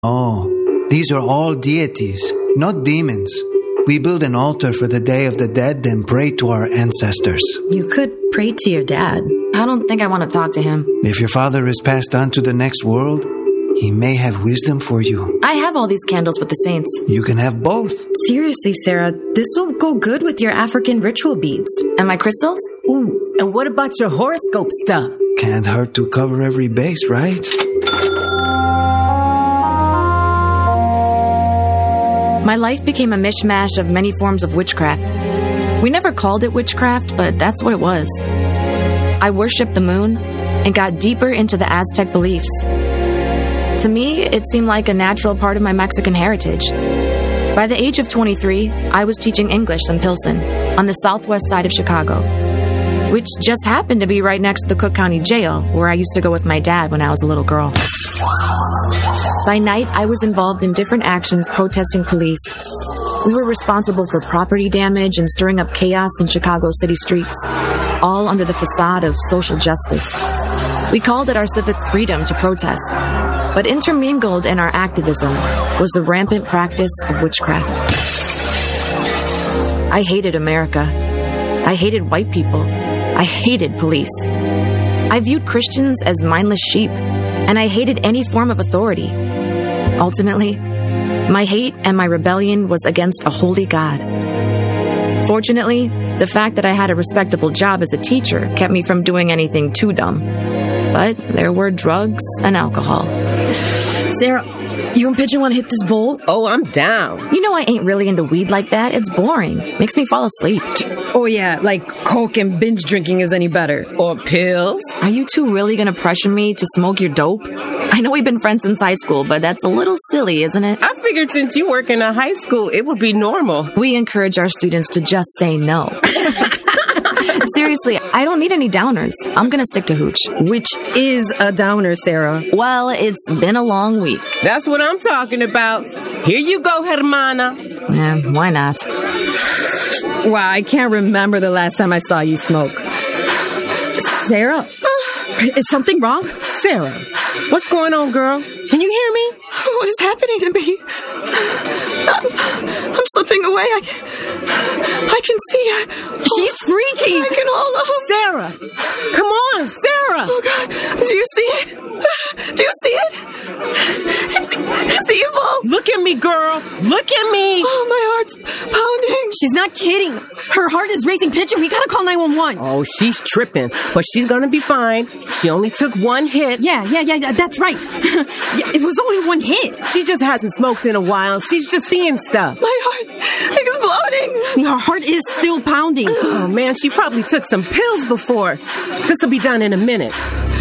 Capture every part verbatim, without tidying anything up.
Oh, these are all deities, not demons. We build an altar for the Day of the Dead, then pray to our ancestors. You could pray to your dad. I don't think I want to talk to him. If your father is passed on to the next world, he may have wisdom for you. I have all these candles with the saints. You can have both. Seriously, Sarah, this will go good with your African ritual beads. And my crystals? Ooh, and what about your horoscope stuff? Can't hurt to cover every base, right? My life became a mishmash of many forms of witchcraft. We never called it witchcraft, but that's what it was. I worshipped the moon and got deeper into the Aztec beliefs. To me, it seemed like a natural part of my Mexican heritage. By the age of twenty-three, I was teaching English in Pilsen, on the southwest side of Chicago, which just happened to be right next to the Cook County Jail, where I used to go with my dad when I was a little girl. By night, I was involved in different actions protesting police. We were responsible for property damage and stirring up chaos in Chicago city streets, all under the facade of social justice. We called it our civic freedom to protest, but intermingled in our activism was the rampant practice of witchcraft. I hated America. I hated white people. I hated police. I viewed Christians as mindless sheep, and I hated any form of authority. Ultimately, my hate and my rebellion was against a holy God. Fortunately, the fact that I had a respectable job as a teacher kept me from doing anything too dumb. But there were drugs and alcohol. Sarah, you and Pigeon want to hit this bowl? Oh, I'm down. You know I ain't really into weed like that. It's boring. Makes me fall asleep. Oh yeah, like coke and binge drinking is any better. Or pills. Are you two really gonna pressure me to smoke your dope? I know we've been friends since high school, but that's a little silly, isn't it? I figured since you work in a high school, it would be normal. We encourage our students to just say no. Seriously, I don't need any downers. I'm gonna stick to hooch. Which is a downer, Sarah. Well, it's been a long week. That's what I'm talking about. Here you go, hermana. Yeah, why not? Wow, I can't remember the last time I saw you smoke. Sarah, is something wrong? Sarah, what's going on, girl? Can you hear me? What is happening to me? I'm, I'm slipping away. I, I can see her. She's freaky. I can hold on. Sarah, come on, Sarah. Oh, God. Do you see it? Do you see it? It's, it's evil. Look at me, girl. Look at me. Oh, my heart's pounding. She's not kidding. Her heart is racing. Pigeon, we gotta call nine one one. Oh, she's tripping, but she's gonna be fine. She only took one hit. Yeah, yeah, yeah, that's right. Yeah, it was only one hit. She just hasn't smoked in a while. She's just seeing stuff. My heart exploding. Her heart is still pounding. Oh, man, she probably took some pills before. This will be done in a minute.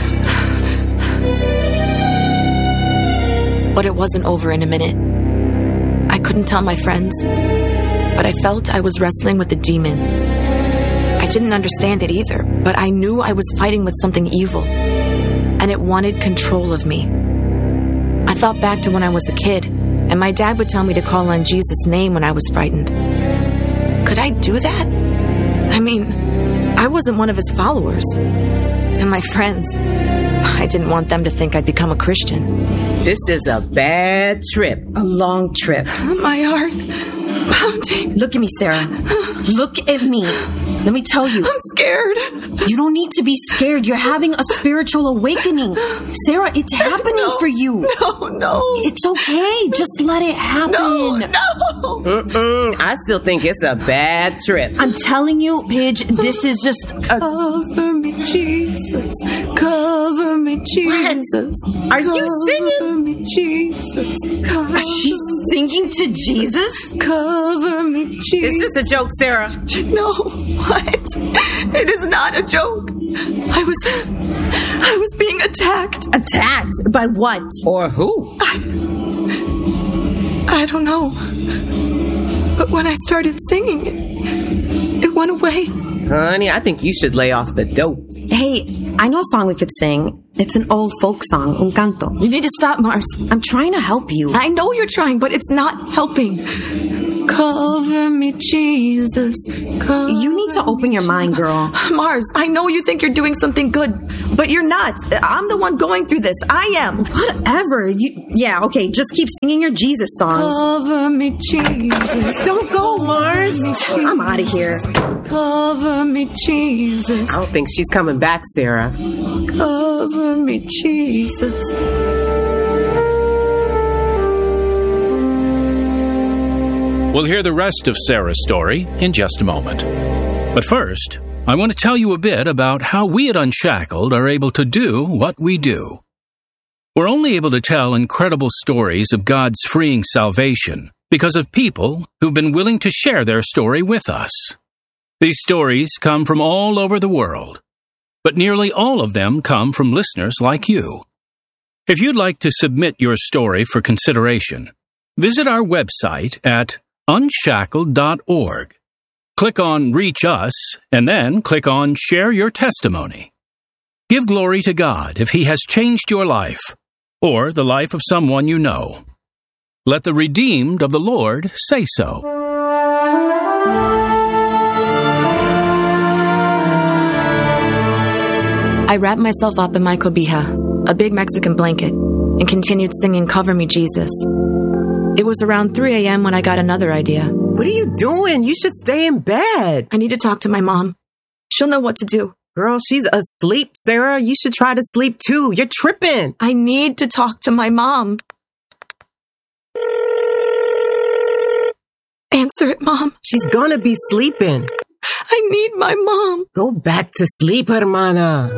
But it wasn't over in a minute. I couldn't tell my friends, but I felt I was wrestling with a demon. I didn't understand it either, but I knew I was fighting with something evil, and it wanted control of me. I thought back to when I was a kid, and my dad would tell me to call on Jesus' name when I was frightened. Could I do that? I mean, I wasn't one of his followers. And my friends, I didn't want them to think I'd become a Christian. This is a bad trip. A long trip. My heart pounding. Look at me, Sarah. Look at me. Let me tell you. I'm scared. You don't need to be scared. You're having a spiritual awakening. Sarah, it's happening no, for you. No, no. It's okay. Just let it happen. No, no. Mm-mm. I still think it's a bad trip. I'm telling you, Pidge, this is just a... Cover me, Jesus. Cover me, Jesus. What? Are you singing? Cover me, Jesus. Cover She's singing to Jesus? Cover me, Jesus. Is this a joke, Sarah? No. What? It is not a joke. I was... I was being attacked. Attacked? By what? Or who? I... I don't know. But when I started singing, it, it went away. Honey, I think you should lay off the dope. Hey, I know a song we could sing. It's an old folk song, un canto. You need to stop, Mars. I'm trying to help you. I know you're trying, but it's not helping. Cover me, Jesus. Cover You need to open your mind, girl. Mars, I know you think you're doing something good, but you're not. I'm the one going through this. I am. Whatever. You, yeah, okay, just keep singing your Jesus songs. Cover me, Jesus. Don't go, Mars. I'm out of here. Cover me, Jesus. I don't think she's coming back, Sarah. Cover me, Jesus. We'll hear the rest of Sarah's story in just a moment. But first, I want to tell you a bit about how we at Unshackled are able to do what we do. We're only able to tell incredible stories of God's freeing salvation because of people who've been willing to share their story with us. These stories come from all over the world, but nearly all of them come from listeners like you. If you'd like to submit your story for consideration, visit our website at unshackled dot org. Click on Reach Us, and then click on Share Your Testimony. Give glory to God if He has changed your life, or the life of someone you know. Let the redeemed of the Lord say so. I wrapped myself up in my cobija, a big Mexican blanket, and continued singing Cover Me, Jesus. It was around three a.m. when I got another idea. What are you doing? You should stay in bed. I need to talk to my mom. She'll know what to do. Girl, she's asleep, Sarah. You should try to sleep too. You're tripping. I need to talk to my mom. Answer it, Mom. She's gonna be sleeping. I need my mom. Go back to sleep, hermana.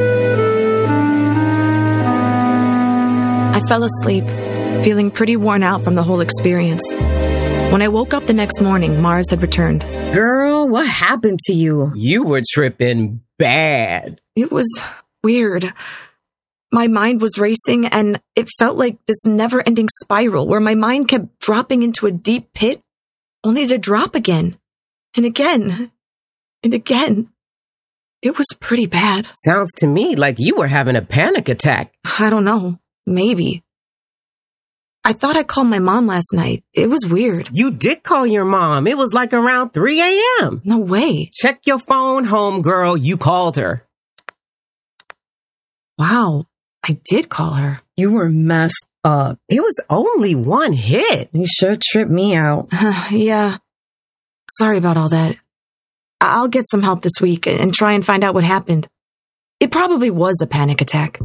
I fell asleep, feeling pretty worn out from the whole experience. When I woke up the next morning, Mars had returned. Girl, what happened to you? You were tripping bad. It was weird. My mind was racing, and it felt like this never-ending spiral where my mind kept dropping into a deep pit, only to drop again, and again, and again. It was pretty bad. Sounds to me like you were having a panic attack. I don't know. Maybe. I thought I called my mom last night. It was weird. You did call your mom. It was like around three a.m. No way. Check your phone, home girl. You called her. Wow. I did call her. You were messed up. It was only one hit. You sure tripped me out. Yeah. Sorry about all that. I'll get some help this week and try and find out what happened. It probably was a panic attack.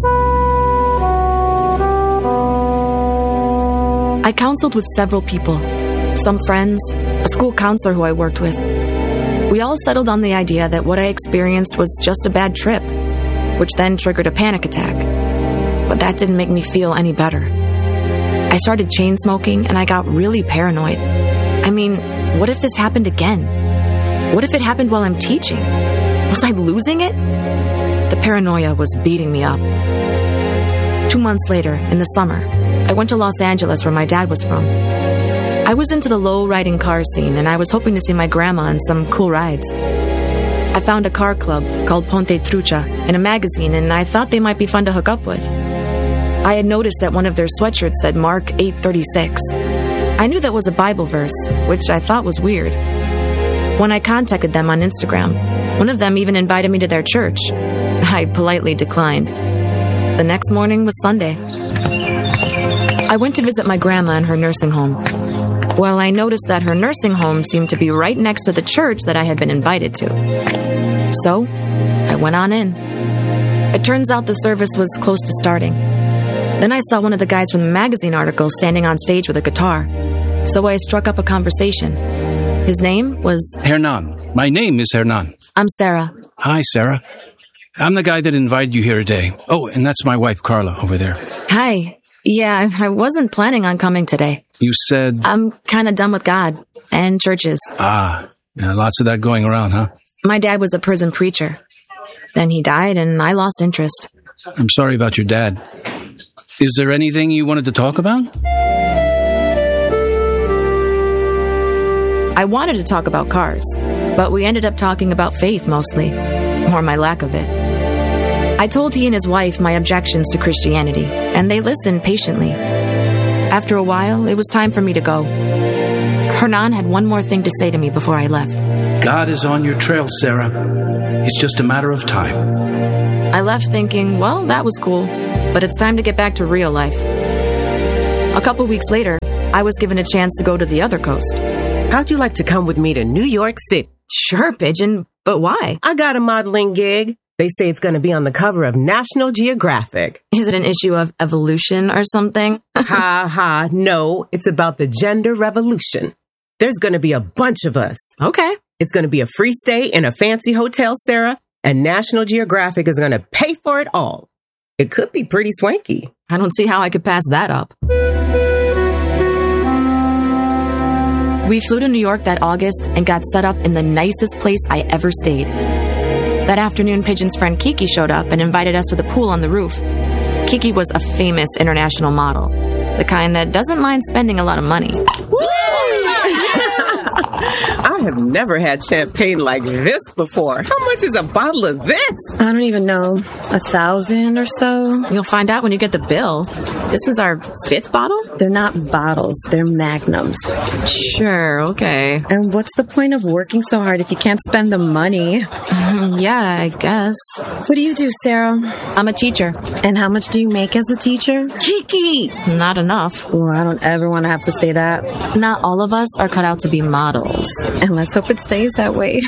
I counseled with several people, some friends, a school counselor who I worked with. We all settled on the idea that what I experienced was just a bad trip, which then triggered a panic attack. But that didn't make me feel any better. I started chain smoking and I got really paranoid. I mean, what if this happened again? What if it happened while I'm teaching? Was I losing it? The paranoia was beating me up. Two months later, in the summer, I went to Los Angeles where my dad was from. I was into the low-riding car scene, and I was hoping to see my grandma on some cool rides. I found a car club called Ponte Trucha in a magazine, and I thought they might be fun to hook up with. I had noticed that one of their sweatshirts said Mark eight thirty-six. I knew that was a Bible verse, which I thought was weird. When I contacted them on Instagram, one of them even invited me to their church. I politely declined. The next morning was Sunday. I went to visit my grandma in her nursing home. Well, I noticed that her nursing home seemed to be right next to the church that I had been invited to. So, I went on in. It turns out the service was close to starting. Then I saw one of the guys from the magazine article standing on stage with a guitar. So I struck up a conversation. His name was... Hernan. My name is Hernan. I'm Sarah. Hi, Sarah. I'm the guy that invited you here today. Oh, and that's my wife, Carla, over there. Hi. Yeah, I wasn't planning on coming today. You said... I'm kind of done with God and churches. Ah, yeah, lots of that going around, huh? My dad was a prison preacher. Then he died, and I lost interest. I'm sorry about your dad. Is there anything you wanted to talk about? I wanted to talk about cars, but we ended up talking about faith mostly, or my lack of it. I told he and his wife my objections to Christianity, and they listened patiently. After a while, it was time for me to go. Hernan had one more thing to say to me before I left. God is on your trail, Sarah. It's just a matter of time. I left thinking, well, that was cool, but it's time to get back to real life. A couple weeks later, I was given a chance to go to the other coast. How'd you like to come with me to New York City? Sure, Pigeon, but why? I got a modeling gig. They say it's going to be on the cover of National Geographic. Is it an issue of evolution or something? Ha ha, no, it's about the gender revolution. There's going to be a bunch of us. Okay. It's going to be a free stay in a fancy hotel, Sarah, and National Geographic is going to pay for it all. It could be pretty swanky. I don't see how I could pass that up. We flew to New York that August and got set up in the nicest place I ever stayed. That afternoon, Pigeon's friend Kiki showed up and invited us to the pool on the roof. Kiki was a famous international model, the kind that doesn't mind spending a lot of money. I have never had champagne like this before. How much is a bottle of this? I don't even know. A thousand or so? You'll find out when you get the bill. This is our fifth bottle? They're not bottles. They're magnums. Sure, okay. And what's the point of working so hard if you can't spend the money? Yeah, I guess. What do you do, Sarah? I'm a teacher. And how much do you make as a teacher? Kiki! Not enough. Well, I don't ever want to have to say that. Not all of us are cut out to be models. And let's hope it stays that way.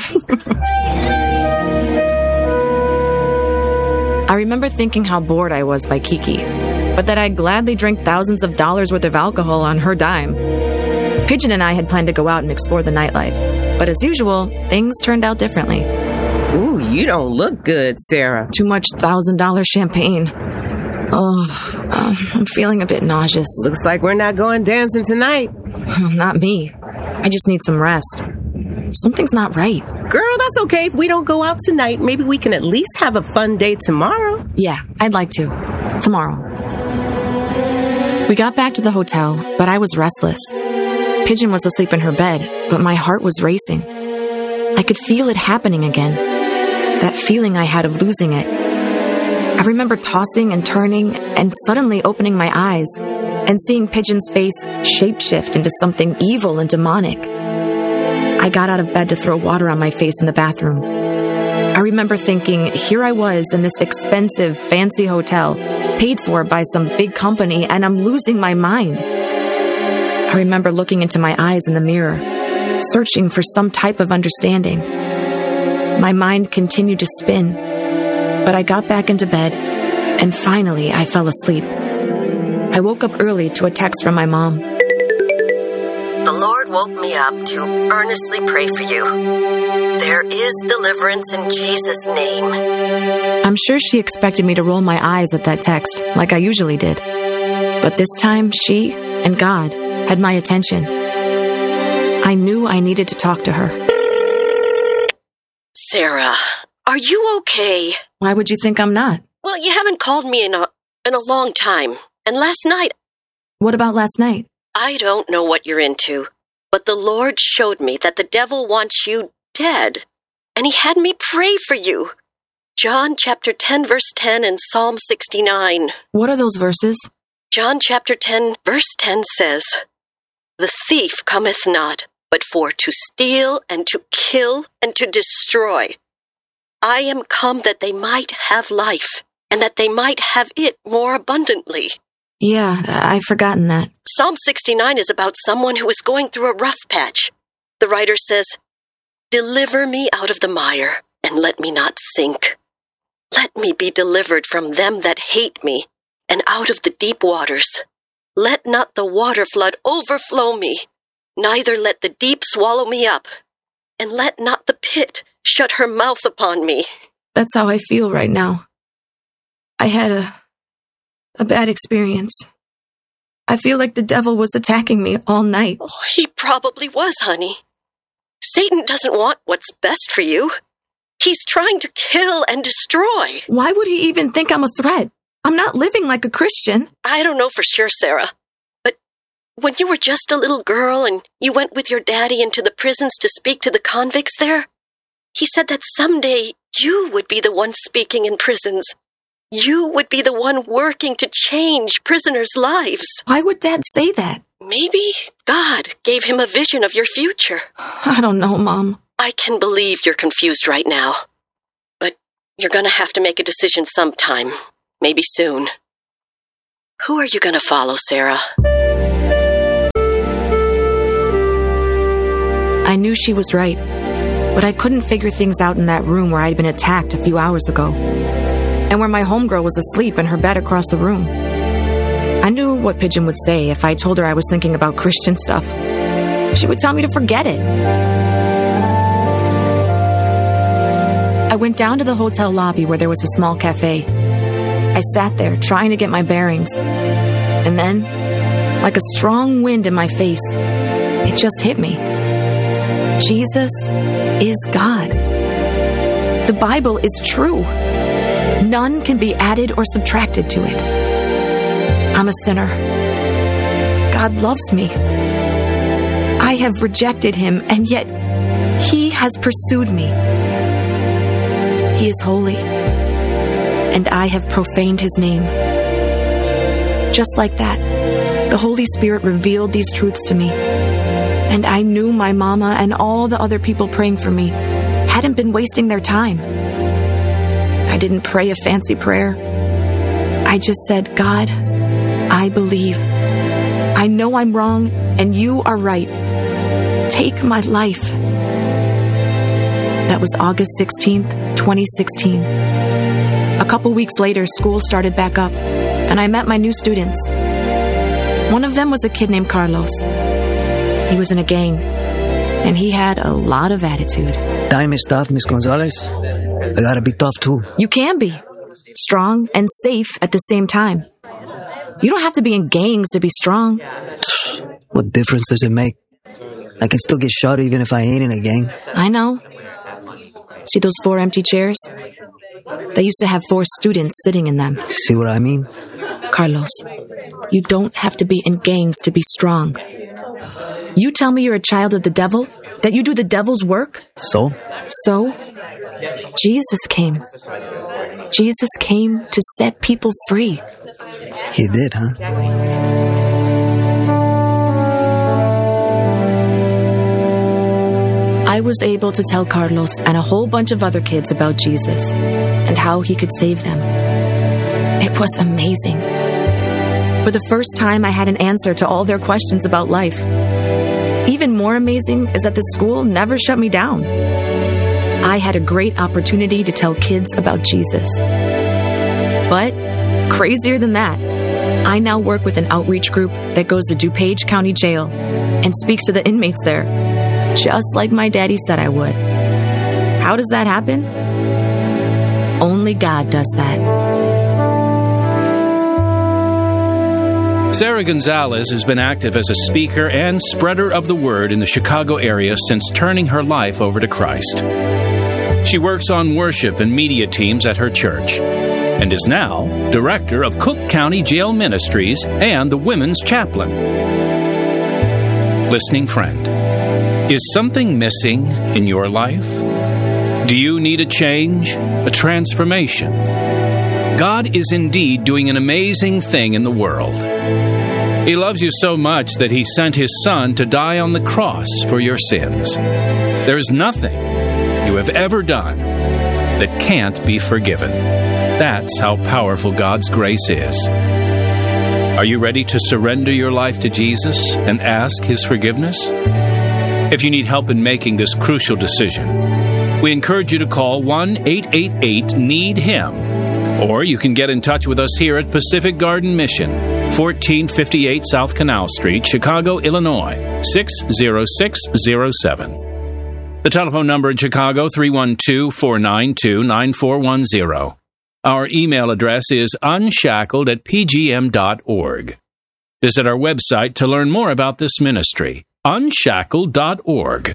I remember thinking how bored I was by Kiki, but that I'd gladly drink thousands of dollars worth of alcohol on her dime. Pigeon and I had planned to go out and explore the nightlife, but as usual, things turned out differently. Ooh, you don't look good, Sarah. Too much thousand dollar champagne. Oh, uh, I'm feeling a bit nauseous. Looks like we're not going dancing tonight. Not me. I just need some rest. Something's not right. Girl, that's okay. If we don't go out tonight, maybe we can at least have a fun day tomorrow. Yeah, I'd like to. Tomorrow. We got back to the hotel, but I was restless. Pigeon was asleep in her bed, but my heart was racing. I could feel it happening again. That feeling I had of losing it. I remember tossing and turning and suddenly opening my eyes and seeing Pigeon's face shapeshift into something evil and demonic. I got out of bed to throw water on my face in the bathroom. I remember thinking, here I was in this expensive, fancy hotel, paid for by some big company, and I'm losing my mind. I remember looking into my eyes in the mirror, searching for some type of understanding. My mind continued to spin, but I got back into bed, and finally I fell asleep. I woke up early to a text from my mom. The Lord woke me up to earnestly pray for you. There is deliverance in Jesus' name. I'm sure she expected me to roll my eyes at that text, like I usually did. But this time, she and God had my attention. I knew I needed to talk to her. Sarah, are you okay? Why would you think I'm not? Well, you haven't called me in a, in a long time. And last night... What about last night? I don't know what you're into, but the Lord showed me that the devil wants you dead, and he had me pray for you. John chapter ten, verse ten, and Psalm sixty-nine. What are those verses? John chapter ten, verse ten says, "The thief cometh not, but for to steal and to kill and to destroy. I am come that they might have life, and that they might have it more abundantly." Yeah, I've forgotten that. Psalm sixty-nine is about someone who is going through a rough patch. The writer says, "Deliver me out of the mire, and let me not sink. Let me be delivered from them that hate me, and out of the deep waters. Let not the water flood overflow me, neither let the deep swallow me up, and let not the pit shut her mouth upon me." That's how I feel right now. I had a... a bad experience. I feel like the devil was attacking me all night. Oh, he probably was, honey. Satan doesn't want what's best for you. He's trying to kill and destroy. Why would he even think I'm a threat? I'm not living like a Christian. I don't know for sure, Sarah. But when you were just a little girl and you went with your daddy into the prisons to speak to the convicts there, he said that someday you would be the one speaking in prisons. You would be the one working to change prisoners' lives. Why would Dad say that? Maybe God gave him a vision of your future. I don't know, Mom. I can believe you're confused right now. But you're going to have to make a decision sometime. Maybe soon. Who are you going to follow, Sarah? I knew she was right, but I couldn't figure things out in that room where I'd been attacked a few hours ago, and where my homegirl was asleep in her bed across the room. I knew what Pigeon would say if I told her I was thinking about Christian stuff. She would tell me to forget it. I went down to the hotel lobby where there was a small cafe. I sat there trying to get my bearings, and then, like a strong wind in my face, it just hit me. Jesus is God. The Bible is true. None can be added or subtracted to it. I'm a sinner. God loves me. I have rejected him, and yet he has pursued me. He is holy, and I have profaned his name. Just like that, the Holy Spirit revealed these truths to me. And I knew my mama and all the other people praying for me hadn't been wasting their time. I didn't pray a fancy prayer. I just said, God, I believe. I know I'm wrong, and you are right. Take my life. That was August sixteenth, twenty sixteen. A couple weeks later, school started back up, and I met my new students. One of them was a kid named Carlos. He was in a gang, and he had a lot of attitude. Time is tough, Miss Gonzalez. I gotta be tough too. You can be. Strong and safe at the same time. You don't have to be in gangs to be strong. What difference does it make? I can still get shot even if I ain't in a gang. I know. See those four empty chairs? They used to have four students sitting in them. See what I mean? Carlos, you don't have to be in gangs to be strong. You tell me you're a child of the devil? That you do the devil's work? So? So? Jesus came. Jesus came to set people free. He did, huh? I was able to tell Carlos and a whole bunch of other kids about Jesus and how he could save them. It was amazing. For the first time, I had an answer to all their questions about life. Even more amazing is that the school never shut me down. I had a great opportunity to tell kids about Jesus. But crazier than that, I now work with an outreach group that goes to DuPage County Jail and speaks to the inmates there, just like my daddy said I would. How does that happen? Only God does that. Sarah Gonzalez has been active as a speaker and spreader of the word in the Chicago area since turning her life over to Christ. She works on worship and media teams at her church and is now director of Cook County Jail Ministries and the Women's Chaplain. Listening friend, is something missing in your life? Do you need a change, a transformation? God is indeed doing an amazing thing in the world. He loves you so much that He sent His Son to die on the cross for your sins. There is nothing you have ever done that can't be forgiven. That's how powerful God's grace is. Are you ready to surrender your life to Jesus and ask His forgiveness? If you need help in making this crucial decision, we encourage you to call one eight eight eight, need him. Or you can get in touch with us here at Pacific Garden Mission, fourteen fifty-eight South Canal Street, Chicago, Illinois, six zero six zero seven. The telephone number in Chicago, three one two, four nine two, nine four one zero. Our email address is unshackled at p g m dot org. Visit our website to learn more about this ministry, unshackled dot org.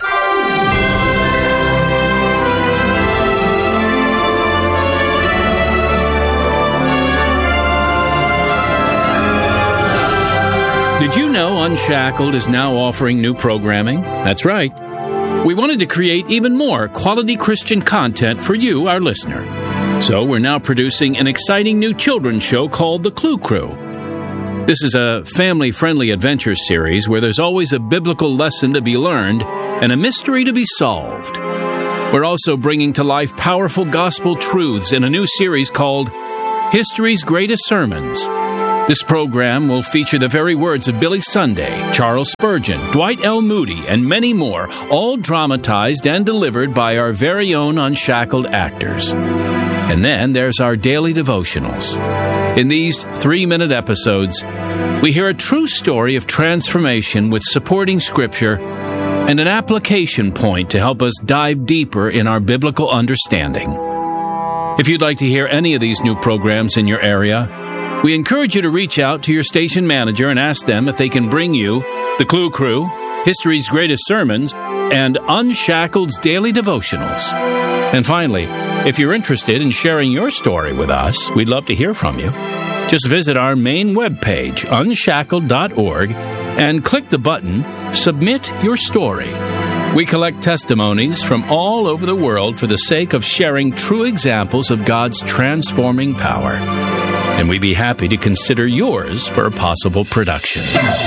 Did you know Unshackled is now offering new programming? That's right. We wanted to create even more quality Christian content for you, our listener. So we're now producing an exciting new children's show called The Clue Crew. This is a family-friendly adventure series where there's always a biblical lesson to be learned and a mystery to be solved. We're also bringing to life powerful gospel truths in a new series called History's Greatest Sermons. This program will feature the very words of Billy Sunday, Charles Spurgeon, Dwight L. Moody, and many more, all dramatized and delivered by our very own unshackled actors. And then there's our daily devotionals. In these three-minute episodes, we hear a true story of transformation with supporting scripture and an application point to help us dive deeper in our biblical understanding. If you'd like to hear any of these new programs in your area, we encourage you to reach out to your station manager and ask them if they can bring you the Clue Crew, History's Greatest Sermons, and Unshackled's Daily Devotionals. And finally, if you're interested in sharing your story with us, we'd love to hear from you. Just visit our main webpage, unshackled dot org, and click the button, Submit Your Story. We collect testimonies from all over the world for the sake of sharing true examples of God's transforming power. And we'd be happy to consider yours for a possible production.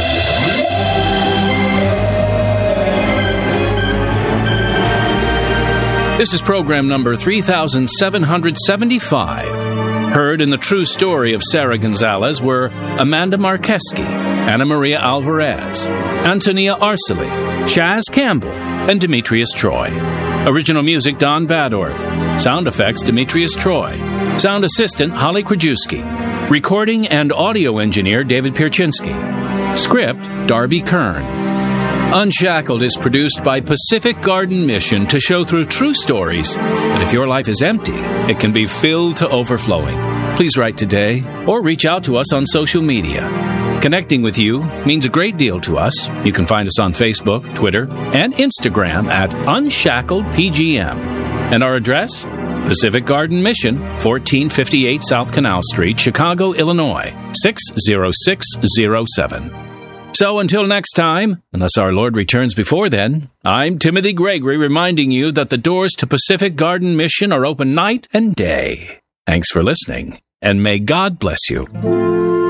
This is program number three thousand seven hundred seventy-five. Heard in the true story of Sarah Gonzalez were Amanda Marqueski, Anna Maria Alvarez, Antonia Arceli, Chaz Campbell, and Demetrius Troy. Original music, Don Badorf. Sound effects, Demetrius Troy. Sound assistant, Holly Krajewski. Recording and audio engineer, David Pierczynski. Script, Darby Kern. Unshackled is produced by Pacific Garden Mission to show through true stories that if your life is empty, it can be filled to overflowing. Please write today or reach out to us on social media. Connecting with you means a great deal to us. You can find us on Facebook, Twitter, and Instagram at Unshackled P G M. And our address? Pacific Garden Mission, fourteen fifty-eight South Canal Street, Chicago, Illinois, six zero six zero seven. So until next time, unless our Lord returns before then, I'm Timothy Gregory reminding you that the doors to Pacific Garden Mission are open night and day. Thanks for listening, and may God bless you.